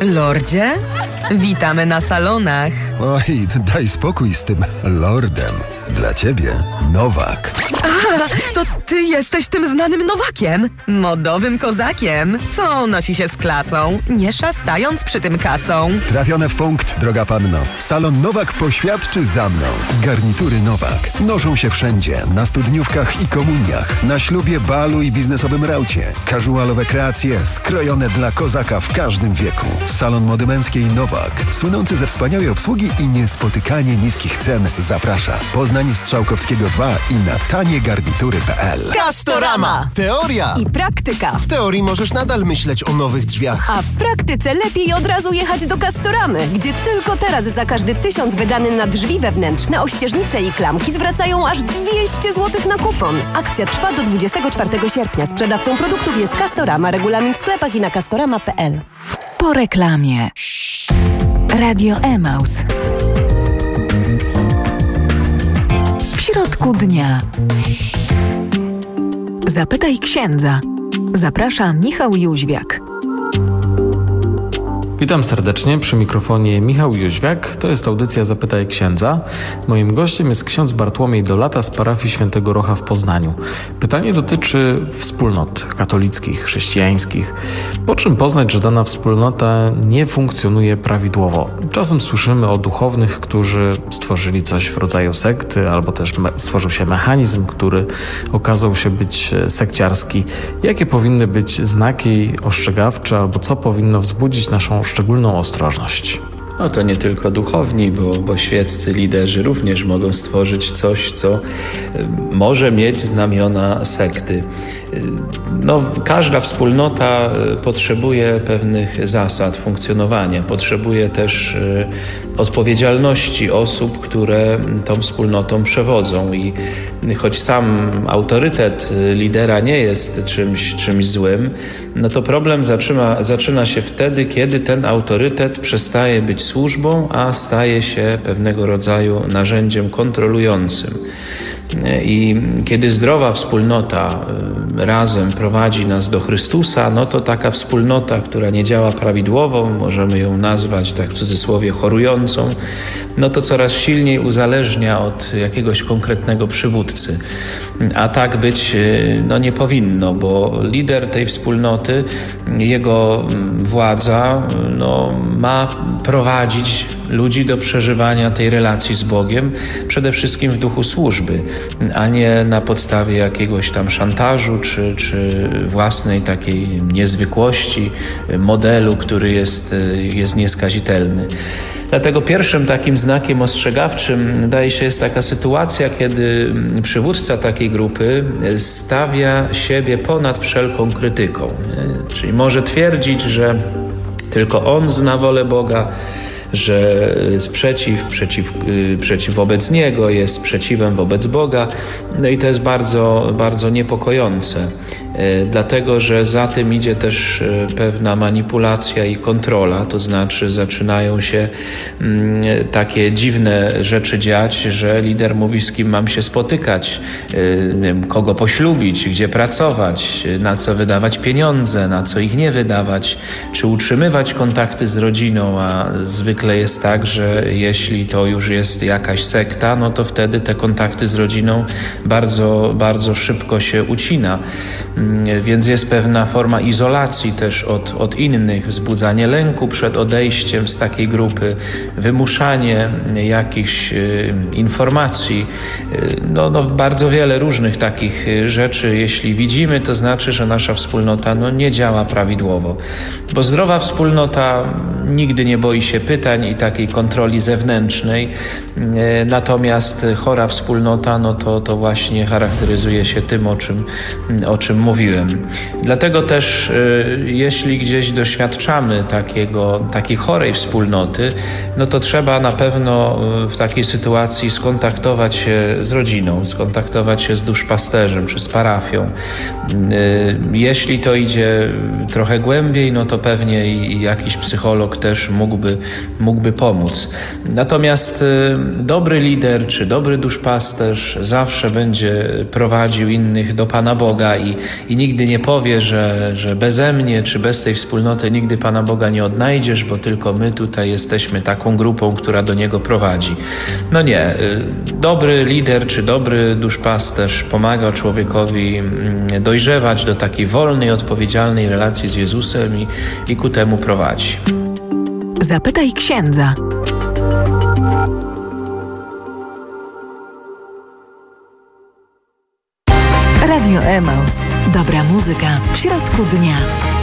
Lordzie? Witamy na salonach. Oj, daj spokój z tym lordem. Dla ciebie Nowak. To ty jesteś tym znanym Nowakiem, modowym kozakiem, co nosi się z klasą, nie szastając przy tym kasą. Trafione w punkt, droga panno. Salon Nowak poświadczy za mną. Garnitury Nowak noszą się wszędzie, na studniówkach i komuniach, na ślubie, balu i biznesowym raucie. Casualowe kreacje skrojone dla kozaka w każdym wieku. Salon mody męskiej Nowak, słynący ze wspaniałej obsługi i niespotykanie niskich cen, zaprasza. Poznań Strzałkowskiego 2 i na taniegarnitury.pl. Castorama! Teoria i praktyka. W teorii możesz nadal myśleć o nowych drzwiach. A w praktyce lepiej od razu jechać do Castoramy, gdzie tylko teraz za każdy 1000 wydany na drzwi wewnętrzne, ościeżnice i klamki zwracają aż 200 zł na kupon. Akcja trwa do 24 sierpnia. Sprzedawcą produktów jest Castorama. Regulamin w sklepach i na castorama.pl. Po reklamie. Radio Emaus. W środku dnia. Zapytaj księdza. Zaprasza Michał Jóźwiak. Witam serdecznie, przy mikrofonie Michał Jóźwiak. To jest audycja Zapytaj Księdza. Moim gościem jest ksiądz Bartłomiej Dolata z parafii Świętego Rocha w Poznaniu. Pytanie dotyczy wspólnot katolickich, chrześcijańskich. Po czym poznać, że dana wspólnota nie funkcjonuje prawidłowo? Czasem słyszymy o duchownych, którzy stworzyli coś w rodzaju sekty, albo też stworzył się mechanizm, który okazał się być sekciarski. Jakie powinny być znaki ostrzegawcze, albo co powinno wzbudzić naszą szczególną ostrożność? No to nie tylko duchowni, bo świeccy liderzy również mogą stworzyć coś, co może mieć znamiona sekty. No, każda wspólnota potrzebuje pewnych zasad funkcjonowania, potrzebuje też odpowiedzialności osób, które tą wspólnotą przewodzą i choć sam autorytet lidera nie jest czymś złym, no to problem zaczyna się wtedy, kiedy ten autorytet przestaje być służbą, a staje się pewnego rodzaju narzędziem kontrolującym. I kiedy zdrowa wspólnota razem prowadzi nas do Chrystusa, no to taka wspólnota, która nie działa prawidłowo, możemy ją nazwać tak w cudzysłowie chorującą, no to coraz silniej uzależnia od jakiegoś konkretnego przywódcy. A tak być nie powinno, bo lider tej wspólnoty, jego władza ma prowadzić ludzi do przeżywania tej relacji z Bogiem, przede wszystkim w duchu służby, a nie na podstawie jakiegoś tam szantażu czy własnej takiej niezwykłości, modelu, który jest nieskazitelny. Dlatego pierwszym takim znakiem ostrzegawczym, wydaje się, jest taka sytuacja, kiedy przywódca takiej grupy stawia siebie ponad wszelką krytyką. Czyli może twierdzić, że tylko on zna wolę Boga, że sprzeciw wobec Niego jest sprzeciwem wobec Boga. No i to jest bardzo, bardzo niepokojące, dlatego że za tym idzie też pewna manipulacja i kontrola, to znaczy zaczynają się takie dziwne rzeczy dziać, że lider mówi, z kim mam się spotykać, kogo poślubić, gdzie pracować, na co wydawać pieniądze, na co ich nie wydawać, czy utrzymywać kontakty z rodziną, a zwykle jest tak, że jeśli to już jest jakaś sekta, no to wtedy te kontakty z rodziną bardzo, bardzo szybko się ucina. Więc jest pewna forma izolacji też od innych, wzbudzanie lęku przed odejściem z takiej grupy, wymuszanie jakichś informacji. Bardzo wiele różnych takich rzeczy, jeśli widzimy, to znaczy, że nasza wspólnota nie działa prawidłowo. Bo zdrowa wspólnota nigdy nie boi się pytań i takiej kontroli zewnętrznej, natomiast chora wspólnota, to właśnie charakteryzuje się tym, o czym mówiłem. Dlatego też jeśli gdzieś doświadczamy takiej chorej wspólnoty, no to trzeba na pewno w takiej sytuacji skontaktować się z rodziną, skontaktować się z duszpasterzem czy z parafią. Jeśli to idzie trochę głębiej, no to pewnie i jakiś psycholog też mógłby pomóc. Natomiast dobry lider czy dobry duszpasterz zawsze będzie prowadził innych do Pana Boga i nigdy nie powie, że beze mnie czy bez tej wspólnoty nigdy Pana Boga nie odnajdziesz, bo tylko my tutaj jesteśmy taką grupą, która do Niego prowadzi. No nie. Dobry lider czy dobry duszpasterz pomaga człowiekowi dojrzewać do takiej wolnej, odpowiedzialnej relacji z Jezusem i ku temu prowadzi. Zapytaj księdza. Radio Emaus. Dobra muzyka w środku dnia.